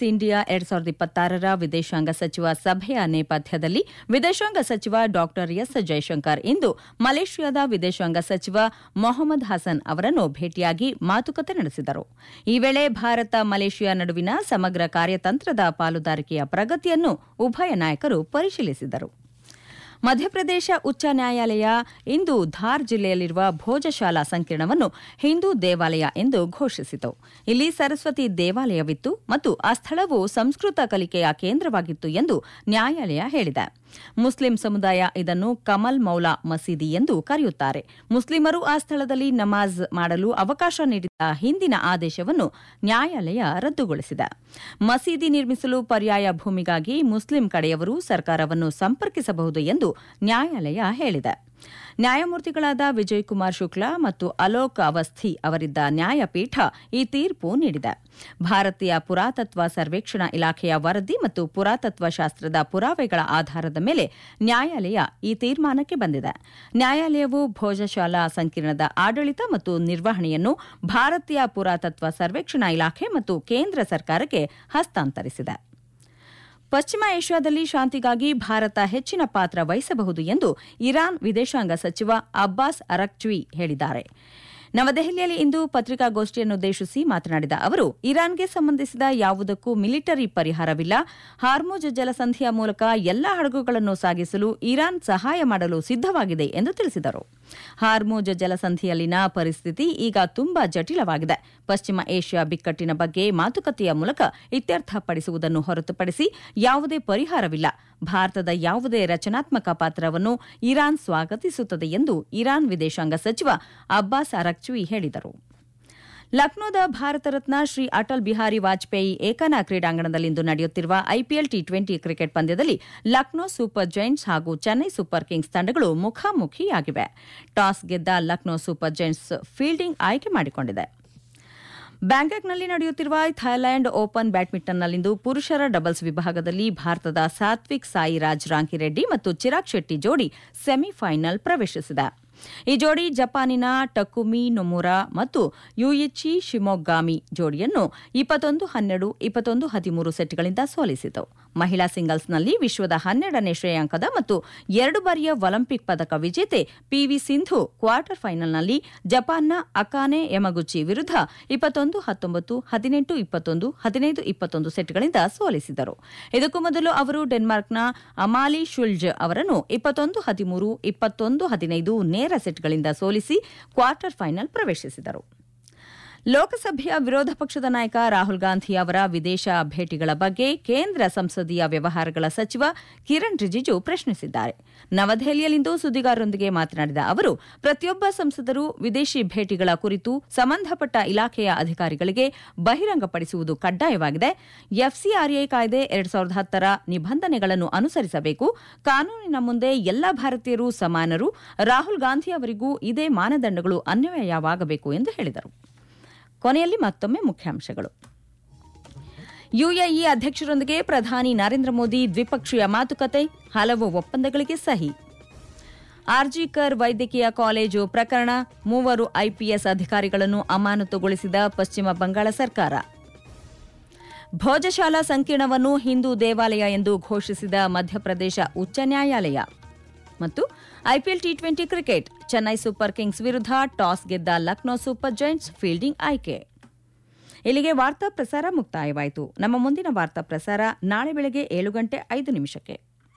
BRICS India 2026ರ ವಿದೇಶಾಂಗ ಸಚಿವ ಸಭೆಯ ನೇಪಥ್ಯದಲ್ಲಿ ವಿದೇಶಾಂಗ ಸಚಿವ ಡಾ ಎಸ್ ಜೈಶಂಕರ್ ಇಂದು ಮಲೇಷ್ಯಾದ ವಿದೇಶಾಂಗ ಸಚಿವ ಮೊಹಮ್ಮದ್ ಹಸನ್ ಅವರನ್ನು ಭೇಟಿಯಾಗಿ ಮಾತುಕತೆ ನಡೆಸಿದರು. ಈ ವೇಳೆ ಭಾರತ ಮಲೇಷ್ಯಾ ನಡುವಿನ ಸಮಗ್ರ ಕಾರ್ಯತಂತ್ರದ ಪಾಲುದಾರಿಕೆಯ ಪ್ರಗತಿಯನ್ನು ಉಭಯ ನಾಯಕರು ಪರಿಶೀಲಿಸಿದರು. ಮಧ್ಯಪ್ರದೇಶ ಉಚ್ಚ ನ್ಯಾಯಾಲಯ ಇಂದು ಧಾರ್ ಜಿಲ್ಲೆಯಲ್ಲಿರುವ ಭೋಜಶಾಲಾ ಸಂಕೀರ್ಣವನ್ನು ಹಿಂದೂ ದೇವಾಲಯ ಎಂದು ಘೋಷಿಸಿತು. ಇಲ್ಲಿ ಸರಸ್ವತಿ ದೇವಾಲಯವಿತ್ತು ಮತ್ತು ಆ ಸ್ಥಳವು ಸಂಸ್ಕೃತ ಕಲಿಕೆಯ ಕೇಂದ್ರವಾಗಿತ್ತು ಎಂದು ನ್ಯಾಯಾಲಯ ಹೇಳಿದೆ. ಮುಸ್ಲಿಂ ಸಮುದಾಯ ಇದನ್ನು ಕಮಲ್ ಮೌಲಾ ಮಸೀದಿ ಎಂದು ಕರೆಯುತ್ತಾರೆ. ಮುಸ್ಲಿಮರು ಆ ಸ್ಥಳದಲ್ಲಿ ನಮಾಜ್ ಮಾಡಲು ಅವಕಾಶ ನೀಡಿದ ಹಿಂದಿನ ಆದೇಶವನ್ನು ನ್ಯಾಯಾಲಯ ರದ್ದುಗೊಳಿಸಿದೆ. ಮಸೀದಿ ನಿರ್ಮಿಸಲು ಪರ್ಯಾಯ ಭೂಮಿಗಾಗಿ ಮುಸ್ಲಿಂ ಕಡೆಯವರು ಸರ್ಕಾರವನ್ನು ಸಂಪರ್ಕಿಸಬಹುದು ಎಂದು ನ್ಯಾಯಾಲಯ ಹೇಳಿದೆ. ನ್ಯಾಯಮೂರ್ತಿಗಳಾದ ವಿಜಯ್ ಕುಮಾರ್ ಶುಕ್ಲಾ ಮತ್ತು ಅಲೋಕ್ ಅವಸ್ಥಿ ಅವರಿದ್ದ ನ್ಯಾಯಪೀಠ ಈ ತೀರ್ಪು ನೀಡಿದೆ. ಭಾರತೀಯ ಪುರಾತತ್ವ ಸರ್ವೇಕ್ಷಣಾ ಇಲಾಖೆಯ ವರದಿ ಮತ್ತು ಪುರಾತತ್ವ ಶಾಸ್ತ್ರದ ಪುರಾವೆಗಳ ಆಧಾರದ ಮೇಲೆ ನ್ಯಾಯಾಲಯ ಈ ತೀರ್ಮಾನಕ್ಕೆ ಬಂದಿದೆ. ನ್ಯಾಯಾಲಯವು ಭೋಜಶಾಲಾ ಸಂಕೀರ್ಣದ ಆಡಳಿತ ಮತ್ತು ನಿರ್ವಹಣೆಯನ್ನು ಭಾರತೀಯ ಪುರಾತತ್ವ ಸರ್ವೇಕ್ಷಣಾ ಇಲಾಖೆ ಮತ್ತು ಕೇಂದ್ರ ಸರ್ಕಾರಕ್ಕೆ ಹಸ್ತಾಂತರಿಸಿದೆ. ಪಶ್ಚಿಮ ಏಷ್ಯಾದಲ್ಲಿ ಶಾಂತಿಗಾಗಿ ಭಾರತ ಹೆಚ್ಚಿನ ಪಾತ್ರ ವಹಿಸಬಹುದು ಎಂದು ಇರಾನ್ ವಿದೇಶಾಂಗ ಸಚಿವ ಅಬ್ಬಾಸ್ ಅರಕ್ಚಿ ಹೇಳಿದ್ದಾರೆ. ನವದೆಹಲಿಯಲ್ಲಿ ಇಂದು ಪತ್ರಿಕಾಗೋಷ್ಠಿಯನ್ನುದ್ದೇಶಿಸಿ ಮಾತನಾಡಿದ ಅವರು, ಇರಾನ್ಗೆ ಸಂಬಂಧಿಸಿದ ಯಾವುದಕ್ಕೂ ಮಿಲಿಟರಿ ಪರಿಹಾರವಿಲ್ಲ. ಹಾರ್ಮುಜ್ ಜಲಸಂಧಿಯ ಮೂಲಕ ಎಲ್ಲಾ ಹಡಗುಗಳನ್ನು ಸಾಗಿಸಲು ಇರಾನ್ ಸಹಾಯ ಮಾಡಲು ಸಿದ್ದವಾಗಿದೆ ಎಂದು ತಿಳಿಸಿದರು. ಹಾರ್ಮುಜ್ ಜಲಸಂಧಿಯಲ್ಲಿನ ಪರಿಸ್ಥಿತಿ ಈಗ ತುಂಬಾ ಜಟಿಲವಾಗಿದೆ. ಪಶ್ಚಿಮ ಏಷ್ಯಾ ಬಿಕ್ಕಟ್ಟಿನ ಬಗ್ಗೆ ಮಾತುಕತೆಯ ಮೂಲಕ ಇತ್ಯರ್ಥಪಡಿಸುವುದನ್ನು ಹೊರತುಪಡಿಸಿ ಯಾವುದೇ ಪರಿಹಾರವಿಲ್ಲ. ಭಾರತದ ಯಾವುದೇ ರಚನಾತ್ಮಕ ಪಾತ್ರವನ್ನು ಇರಾನ್ ಸ್ವಾಗತಿಸುತ್ತದೆ ಎಂದು ಇರಾನ್ ವಿದೇಶಾಂಗ ಸಚಿವ ಅಬ್ಬಾಸ್ ಅರಕ್ಚಿ ಹೇಳಿದರು. ಲಕ್ನೋದ ಭಾರತ ರತ್ನ ಶ್ರೀ ಅಟಲ್ ಬಿಹಾರಿ ವಾಜಪೇಯಿ ಏಕನಾ ಕ್ರೀಡಾಂಗಣದಲ್ಲಿಂದು ನಡೆಯುತ್ತಿರುವ ಐಪಿಎಲ್ ಟಿ20 ಕ್ರಿಕೆಟ್ ಪಂದ್ಯದಲ್ಲಿ ಲಕ್ನೋ ಸೂಪರ್ ಜೈಂಟ್ಸ್ ಹಾಗೂ ಚೆನ್ನೈ ಸೂಪರ್ ಕಿಂಗ್ಸ್ ತಂಡಗಳು ಮುಖಾಮುಖಿಯಾಗಿವೆ. ಟಾಸ್ ಗೆದ್ದ ಲಕ್ನೋ ಸೂಪರ್ ಜೈಂಟ್ಸ್ ಫೀಲ್ಡಿಂಗ್ ಆಯ್ಕೆ ಮಾಡಿಕೊಂಡಿದೆ. ಬ್ಯಾಂಕಾಕ್ನಲ್ಲಿ ನಡೆಯುತ್ತಿರುವ ಥೈಲ್ಯಾಂಡ್ ಓಪನ್ ಬ್ಯಾಡ್ಮಿಂಟನ್ನಲ್ಲಿಂದು ಪುರುಷರ ಡಬಲ್ಸ್ ವಿಭಾಗದಲ್ಲಿ ಭಾರತದ ಸಾತ್ವಿಕ್ ಸಾಯಿರಾಜ್ ರಾಂಕಿರೆಡ್ಡಿ ಮತ್ತು ಚಿರಾಗ್ ಶೆಟ್ಟಿ ಜೋಡಿ ಸೆಮಿಫೈನಲ್ ಪ್ರವೇಶಿಸಿದೆ. ಈ ಜೋಡಿ ಜಪಾನಿನ ಟಕುಮಿ ನೊಮುರಾ ಮತ್ತು ಯುಯಿಚಿ ಶಿಮೊಗಾಮಿ ಜೋಡಿಯನ್ನು 21-12, 21-13 ಸೆಟ್ಗಳಿಂದ ಸೋಲಿಸಿತು. ಮಹಿಳಾ ಸಿಂಗಲ್ಸ್ನಲ್ಲಿ ವಿಶ್ವದ 12ನೇ ಶ್ರೇಯಾಂಕದ ಮತ್ತು 2 ಬಾರಿಯ ಒಲಿಂಪಿಕ್ ಪದಕ ವಿಜೇತೆ ಪಿವಿ ಸಿಂಧು ಕ್ವಾರ್ಟರ್ ಫೈನಲ್ನಲ್ಲಿ ಜಪಾನ್ನ ಅಕಾನೆ ಯಮಗುಚಿ ವಿರುದ್ಧ 21-19, 18-21, 15-21 ಸೆಟ್ಗಳಿಂದ ಸೋಲಿಸಿದರು. ಇದಕ್ಕೂ ಮೊದಲು ಅವರು ಡೆನ್ಮಾರ್ಕ್ನ ಅಮಾಲಿ ಶುಲ್ಜ್ ಅವರನ್ನು 21-13, 21-15 ನೇರ ಸೆಟ್ಗಳಿಂದ ಸೋಲಿಸಿ ಕ್ವಾರ್ಟರ್ ಫೈನಲ್ ಪ್ರವೇಶಿಸಿದರು. ಲೋಕಸಭೆಯ ವಿರೋಧ ಪಕ್ಷದ ನಾಯಕ ರಾಹುಲ್ ಗಾಂಧಿ ಅವರ ವಿದೇಶ ಭೇಟಿಗಳ ಬಗ್ಗೆ ಕೇಂದ್ರ ಸಂಸದೀಯ ವ್ಯವಹಾರಗಳ ಸಚಿವ ಕಿರಣ್ ರಿಜಿಜು ಪ್ರಶ್ನಿಸಿದ್ದಾರೆ. ನವದೆಹಲಿಯಲ್ಲಿಂದು ಸುದ್ದಿಗಾರರೊಂದಿಗೆ ಮಾತನಾಡಿದ ಅವರು, ಪ್ರತಿಯೊಬ್ಬ ಸಂಸದರು ವಿದೇಶಿ ಭೇಟಿಗಳ ಕುರಿತು ಸಂಬಂಧಪಟ್ಟ ಇಲಾಖೆಯ ಅಧಿಕಾರಿಗಳಿಗೆ ಬಹಿರಂಗಪಡಿಸುವುದು ಕಡ್ಡಾಯವಾಗಿದೆ. ಎಫ್ಸಿಆರ್ಎ ಕಾಯ್ದೆ 2010ರ ನಿಬಂಧನೆಗಳನ್ನು ಅನುಸರಿಸಬೇಕು. ಕಾನೂನಿನ ಮುಂದೆ ಎಲ್ಲ ಭಾರತೀಯರು ಸಮಾನರು. ರಾಹುಲ್ ಗಾಂಧಿ ಅವರಿಗೂ ಇದೇ ಮಾನದಂಡಗಳು ಅನ್ವಯವಾಗಬೇಕು ಎಂದು ಹೇಳಿದರು. ಕೊನೆಯಲ್ಲಿ ಮತ್ತೊಮ್ಮೆ ಮುಖ್ಯಾಂಶಗಳು. ಯುಎಇ ಅಧ್ಯಕ್ಷರೊಂದಿಗೆ ಪ್ರಧಾನಿ ನರೇಂದ್ರ ಮೋದಿ ದ್ವಿಪಕ್ಷೀಯ ಮಾತುಕತೆ, ಹಲವು ಒಪ್ಪಂದಗಳಿಗೆ ಸಹಿ. ಆರ್ಜಿಕರ್ ವೈದ್ಯಕೀಯ ಕಾಲೇಜು ಪ್ರಕರಣ, 3 ಐಪಿಎಸ್ ಅಧಿಕಾರಿಗಳನ್ನು ಅಮಾನತುಗೊಳಿಸಿದ ಪಶ್ಚಿಮ ಬಂಗಾಳ ಸರ್ಕಾರ. ಭೋಜಶಾಲಾ ಸಂಕೀರ್ಣವನ್ನು ಹಿಂದೂ ದೇವಾಲಯ ಎಂದು ಘೋಷಿಸಿದ ಮಧ್ಯಪ್ರದೇಶ ಉಚ್ಚ ನ್ಯಾಯಾಲಯ. ಮತ್ತು IPL T20 cricket, Chennai super Kings ವಿರುದ್ಧ ಟಾಸ್ ಗೆದ್ದ ಲಕ್ನೋ ಸೂಪರ್ ಜೈಂಟ್ಸ್ ಫೀಲ್ಡಿಂಗ್ ಆಯ್ಕೆ. ಇಲ್ಲಿಗೆ ವಾರ್ತಾ ಪ್ರಸಾರ ಮುಕ್ತಾಯವಾಯಿತು. ನಮ್ಮ ಮುಂದಿನ ವಾರ್ತಾ ಪ್ರಸಾರ ನಾಳೆ ಬೆಳಗ್ಗೆ 7:05.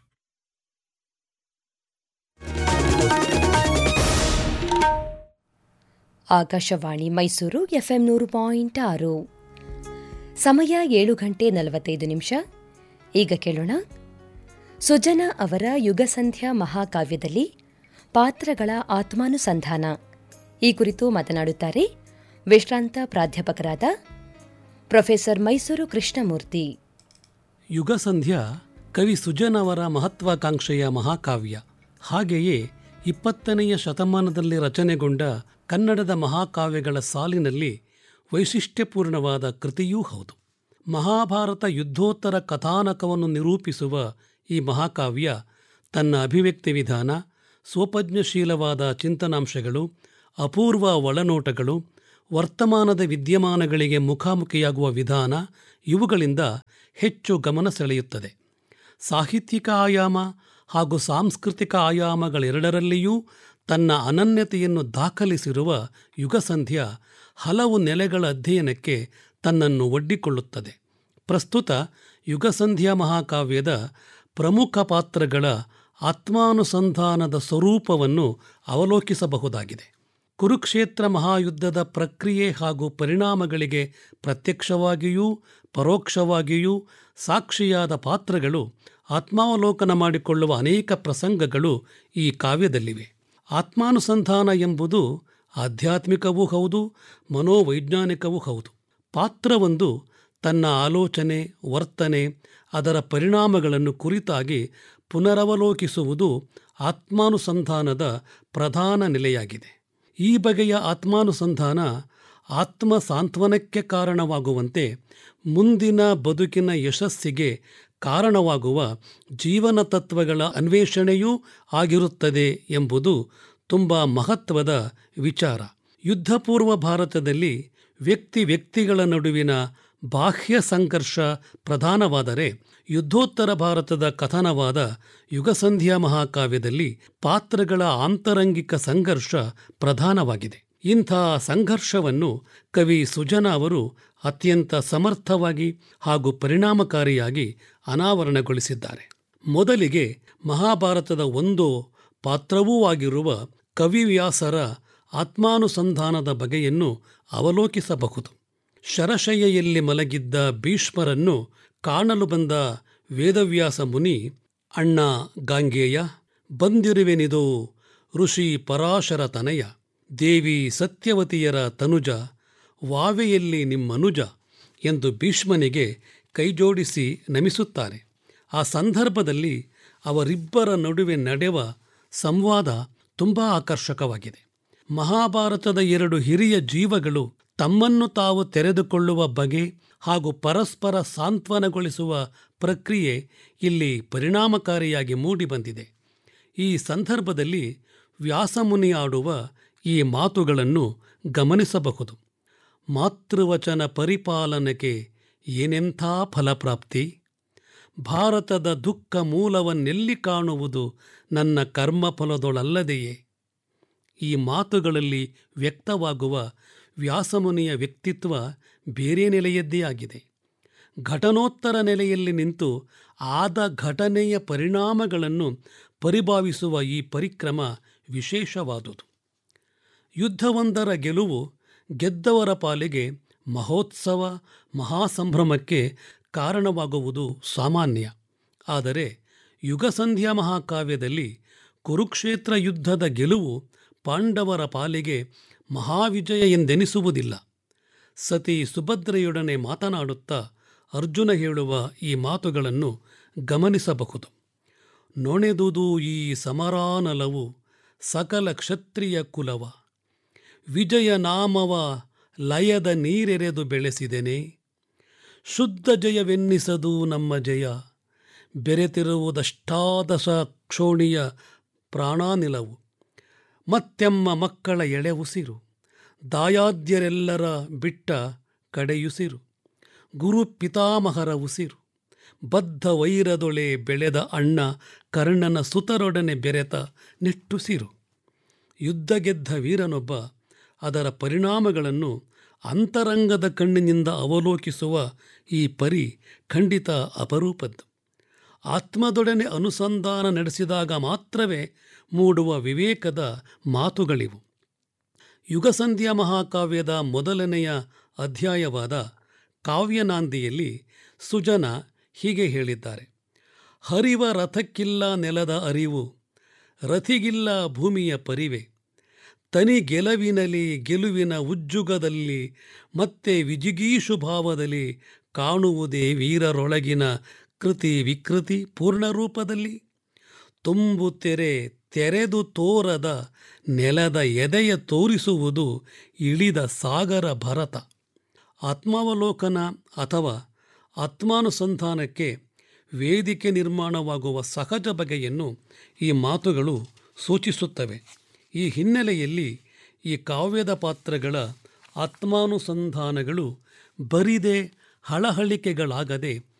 ಆಕಾಶವಾಣಿ ಮೈಸೂರು ಎಫ್ಎಂ 100.6. ಸಮಯ 7:45. ಈಗ ಕೇಳೋಣ ಸುಜನಾ ಅವರ ಯುಗಸಂಧ್ಯಾ ಮಹಾಕಾವ್ಯದಲ್ಲಿ ಪಾತ್ರಗಳ ಆತ್ಮಾನುಸಂಧಾನ. ಈ ಕುರಿತು ಮಾತನಾಡುತ್ತಾರೆ ವಿಶ್ರಾಂತ ಪ್ರಾಧ್ಯಾಪಕರಾದ ಪ್ರೊಫೆಸರ್ ಮೈಸೂರು ಕೃಷ್ಣಮೂರ್ತಿ. ಯುಗಸಂಧ್ಯಾ ಕವಿ ಸುಜನ್ ಅವರ ಮಹತ್ವಾಕಾಂಕ್ಷೆಯ ಮಹಾಕಾವ್ಯ. ಹಾಗೆಯೇ 20ನೇ ಶತಮಾನದಲ್ಲಿ ರಚನೆಗೊಂಡ ಕನ್ನಡದ ಮಹಾಕಾವ್ಯಗಳ ಸಾಲಿನಲ್ಲಿ ವೈಶಿಷ್ಟ್ಯಪೂರ್ಣವಾದ ಕೃತಿಯೂ ಹೌದು. ಮಹಾಭಾರತ ಯುದ್ಧೋತ್ತರ ಕಥಾನಕವನ್ನು ನಿರೂಪಿಸುವ ಈ ಮಹಾಕಾವ್ಯ ತನ್ನ ಅಭಿವ್ಯಕ್ತಿ ವಿಧಾನ, ಸ್ವೋಪಜ್ಞಶೀಲವಾದ ಚಿಂತನಾಂಶಗಳು, ಅಪೂರ್ವ ಒಳನೋಟಗಳು, ವರ್ತಮಾನದ ವಿದ್ಯಮಾನಗಳಿಗೆ ಮುಖಾಮುಖಿಯಾಗುವ ವಿಧಾನ ಇವುಗಳಿಂದ ಹೆಚ್ಚು ಗಮನ ಸೆಳೆಯುತ್ತದೆ. ಸಾಹಿತ್ಯಿಕ ಆಯಾಮ ಹಾಗೂ ಸಾಂಸ್ಕೃತಿಕ ಆಯಾಮಗಳೆರಡರಲ್ಲಿಯೂ ತನ್ನ ಅನನ್ಯತೆಯನ್ನು ದಾಖಲಿಸಿರುವ ಯುಗಸಂಧ್ಯಾ ಹಲವು ನೆಲೆಗಳ ಅಧ್ಯಯನಕ್ಕೆ ತನ್ನನ್ನು ಒಡ್ಡಿಕೊಳ್ಳುತ್ತದೆ. ಪ್ರಸ್ತುತ ಯುಗಸಂಧ್ಯಾ ಮಹಾಕಾವ್ಯದ ಪ್ರಮುಖ ಪಾತ್ರಗಳ ಆತ್ಮಾನುಸಂಧಾನದ ಸ್ವರೂಪವನ್ನು ಅವಲೋಕಿಸಬಹುದಾಗಿದೆ. ಕುರುಕ್ಷೇತ್ರ ಮಹಾಯುದ್ಧದ ಪ್ರಕ್ರಿಯೆ ಹಾಗೂ ಪರಿಣಾಮಗಳಿಗೆ ಪ್ರತ್ಯಕ್ಷವಾಗಿಯೂ ಪರೋಕ್ಷವಾಗಿಯೂ ಸಾಕ್ಷಿಯಾದ ಪಾತ್ರಗಳು ಆತ್ಮಾವಲೋಕನ ಮಾಡಿಕೊಳ್ಳುವ ಅನೇಕ ಪ್ರಸಂಗಗಳು ಈ ಕಾವ್ಯದಲ್ಲಿವೆ. ಆತ್ಮಾನುಸಂಧಾನ ಎಂಬುದು ಆಧ್ಯಾತ್ಮಿಕವೂ ಹೌದು, ಮನೋವೈಜ್ಞಾನಿಕವೂ ಹೌದು. ಪಾತ್ರವೊಂದು ತನ್ನ ಆಲೋಚನೆ, ವರ್ತನೆ, ಅದರ ಪರಿಣಾಮಗಳನ್ನು ಕುರಿತಾಗಿ ಪುನರವಲೋಕಿಸುವುದು ಆತ್ಮಾನುಸಂಧಾನದ ಪ್ರಧಾನ ನೆಲೆಯಾಗಿದೆ. ಈ ಬಗೆಯ ಆತ್ಮಾನುಸಂಧಾನ ಆತ್ಮ ಸಾಂತ್ವನಕ್ಕೆ ಕಾರಣವಾಗುವಂತೆ ಮುಂದಿನ ಬದುಕಿನ ಯಶಸ್ಸಿಗೆ ಕಾರಣವಾಗುವ ಜೀವನ ತತ್ವಗಳ ಅನ್ವೇಷಣೆಯೂ ಆಗಿರುತ್ತದೆ ಎಂಬುದು ತುಂಬ ಮಹತ್ವದ ವಿಚಾರ. ಯುದ್ಧಪೂರ್ವ ಭಾರತದಲ್ಲಿ ವ್ಯಕ್ತಿಗಳ ನಡುವಿನ ಬಾಹ್ಯ ಸಂಘರ್ಷ ಪ್ರಧಾನವಾದರೆ, ಯುದ್ಧೋತ್ತರ ಭಾರತದ ಕಥನವಾದ ಯುಗಸಂಧ್ಯಾ ಮಹಾಕಾವ್ಯದಲ್ಲಿ ಪಾತ್ರಗಳ ಆಂತರಂಗಿಕ ಸಂಘರ್ಷ ಪ್ರಧಾನವಾಗಿದೆ. ಇಂಥ ಸಂಘರ್ಷವನ್ನು ಕವಿ ಸುಜನ ಅವರು ಅತ್ಯಂತ ಸಮರ್ಥವಾಗಿ ಹಾಗೂ ಪರಿಣಾಮಕಾರಿಯಾಗಿ ಅನಾವರಣಗೊಳಿಸಿದ್ದಾರೆ. ಮೊದಲಿಗೆ ಮಹಾಭಾರತದ ಒಂದು ಪಾತ್ರವೂ ಆಗಿರುವ ಕವಿವ್ಯಾಸರ ಆತ್ಮಾನುಸಂಧಾನದ ಬಗೆಯನ್ನು ಅವಲೋಕಿಸಬಹುದು. ಶರಶಯ್ಯೆಯಲ್ಲಿ ಮಲಗಿದ್ದ ಭೀಷ್ಮರನ್ನು ಕಾಣಲು ಬಂದ ವೇದವ್ಯಾಸ ಮುನಿ, ಅಣ್ಣ ಗಾಂಗೇಯ, ಬಂದಿರುವೆನಿದು ಋಷಿ ಪರಾಶರ ತನಯ, ದೇವಿ ಸತ್ಯವತಿಯರ ತನುಜ, ವಾವೆಯಲ್ಲಿ ನಿಮ್ಮನುಜ ಎಂದು ಭೀಷ್ಮನಿಗೆ ಕೈಜೋಡಿಸಿ ನಮಿಸುತ್ತಾರೆ. ಆ ಸಂದರ್ಭದಲ್ಲಿ ಅವರಿಬ್ಬರ ನಡುವೆ ನಡೆವ ಸಂವಾದ ತುಂಬ ಆಕರ್ಷಕವಾಗಿದೆ. ಮಹಾಭಾರತದ ಎರಡು ಹಿರಿಯ ಜೀವಗಳು ತಮ್ಮನ್ನು ತಾವು ತೆರೆದುಕೊಳ್ಳುವ ಬಗೆ ಹಾಗೂ ಪರಸ್ಪರ ಸಾಂತ್ವನಗೊಳಿಸುವ ಪ್ರಕ್ರಿಯೆ ಇಲ್ಲಿ ಪರಿಣಾಮಕಾರಿಯಾಗಿ ಮೂಡಿಬಂದಿದೆ. ಈ ಸಂದರ್ಭದಲ್ಲಿ ವ್ಯಾಸಮುನಿ ಆಡುವ ಈ ಮಾತುಗಳನ್ನು ಗಮನಿಸಬಹುದು. ಮಾತೃವಚನ ಪರಿಪಾಲನೆಗೆ ಏನೆಂಥ ಫಲಪ್ರಾಪ್ತಿ, ಭಾರತದ ದುಃಖ ಮೂಲವನ್ನೆಲ್ಲಿ ಕಾಣುವುದು ನನ್ನ ಕರ್ಮಫಲದೊಳಲ್ಲದೆಯೇ. ಈ ಮಾತುಗಳಲ್ಲಿ ವ್ಯಕ್ತವಾಗುವ ವ್ಯಾಸಮುನಿಯ ವ್ಯಕ್ತಿತ್ವ ಬೇರೆ ನೆಲೆಯದ್ದೇ ಆಗಿದೆ. ಘಟನೋತ್ತರ ನೆಲೆಯಲ್ಲಿ ನಿಂತು ಆದ ಘಟನೆಯ ಪರಿಣಾಮಗಳನ್ನು ಪರಿಭಾವಿಸುವ ಈ ಪರಿಕ್ರಮ ವಿಶೇಷವಾದುದು. ಯುದ್ಧವೊಂದರ ಗೆಲುವು ಗೆದ್ದವರ ಪಾಲಿಗೆ ಮಹೋತ್ಸವ, ಮಹಾಸಂಭ್ರಮಕ್ಕೆ ಕಾರಣವಾಗುವುದು ಸಾಮಾನ್ಯ. ಆದರೆ ಯುಗಸಂಧ್ಯಾ ಮಹಾಕಾವ್ಯದಲ್ಲಿ ಕುರುಕ್ಷೇತ್ರ ಯುದ್ಧದ ಗೆಲುವು ಪಾಂಡವರ ಪಾಲಿಗೆ ಮಹಾವಿಜಯ ಎಂದೆನಿಸುವುದಿಲ್ಲ. ಸತಿ ಸುಭದ್ರೆಯೊಡನೆ ಮಾತನಾಡುತ್ತಾ ಅರ್ಜುನ ಹೇಳುವ ಈ ಮಾತುಗಳನ್ನು ಗಮನಿಸಬಹುದು. ನೊಣೆದುದು ಈ ಸಮರಾನಲವು ಸಕಲ ಕ್ಷತ್ರಿಯ ಕುಲವ, ವಿಜಯ ನಾಮವ ಲಯದ ನೀರೆರೆದು ಬೆಳೆಸಿದೆನೆ, ಶುದ್ಧ ಜಯವೆನ್ನಿಸದು ನಮ್ಮ ಜಯ, ಬೆರೆತಿರುವುದಷ್ಟಾದಶ ಕ್ಷೋಣಿಯ ಪ್ರಾಣಾನಿಲವು, ಮತ್ತೆಮ್ಮ ಮಕ್ಕಳ ಎಳೆ ಉಸಿರು, ದಾಯಾದ್ಯರೆಲ್ಲರ ಬಿಟ್ಟ ಕಡೆಯುಸಿರು, ಗುರು ಪಿತಾಮಹರ ಉಸಿರು, ಬದ್ಧ ವೈರದೊಳೆ ಬೆಳೆದ ಅಣ್ಣ ಕರ್ಣನ ಸುತರೊಡನೆ ಬೆರೆತ ನಿಟ್ಟುಸಿರು. ಯುದ್ಧ ಗೆದ್ದ ವೀರನೊಬ್ಬ ಅದರ ಪರಿಣಾಮಗಳನ್ನು ಅಂತರಂಗದ ಕಣ್ಣಿನಿಂದ ಅವಲೋಕಿಸುವ ಈ ಪರಿ ಖಂಡಿತ ಅಪರೂಪದ್ದು. ಆತ್ಮದೊಡನೆ ಅನುಸಂಧಾನ ನಡೆಸಿದಾಗ ಮಾತ್ರವೇ ಮೂಡುವ ವಿವೇಕದ ಮಾತುಗಳಿವು. ಯುಗಸಂಧ್ಯಾ ಮಹಾಕಾವ್ಯದ ಮೊದಲನೆಯ ಅಧ್ಯಾಯವಾದ ಕಾವ್ಯನಾಂದಿಯಲ್ಲಿ ಸುಜನ ಹೀಗೆ ಹೇಳಿದ್ದಾರೆ: ಹರಿವ ರಥಕ್ಕಿಲ್ಲ ನೆಲದ ಅರಿವು, ರಥಿಗಿಲ್ಲ ಭೂಮಿಯ ಪರಿವೆ, ತನಿ ಗೆಲುವಿನಲ್ಲಿ ಗೆಲುವಿನ ಉಜ್ಜುಗದಲ್ಲಿ ಮತ್ತೆ ವಿಜಿಗೀಷು ಭಾವದಲ್ಲಿ, ಕಾಣುವುದೇ ವೀರರೊಳಗಿನ ಕೃತಿ ವಿಕೃತಿ ಪೂರ್ಣರೂಪದಲ್ಲಿ, ತುಂಬು ತೆರೆದು ತೋರದ ನೆಲದ ಎದೆಯ ತೋರಿಸುವುದು ಇಳಿದ ಸಾಗರ ಭರತ. ಆತ್ಮಾವಲೋಕನ ಅಥವಾ ಆತ್ಮಾನುಸಂಧಾನಕ್ಕೆ ವೇದಿಕೆ ನಿರ್ಮಾಣವಾಗುವ ಸಹಜ ಬಗೆಯನ್ನು ಈ ಮಾತುಗಳು ಸೂಚಿಸುತ್ತವೆ. ಈ ಹಿನ್ನೆಲೆಯಲ್ಲಿ ಈ ಕಾವ್ಯದ ಪಾತ್ರಗಳ ಆತ್ಮಾನುಸಂಧಾನಗಳು ಬರಿದೆ ಹಳಹಳಿಕೆಗಳಾಗದೆ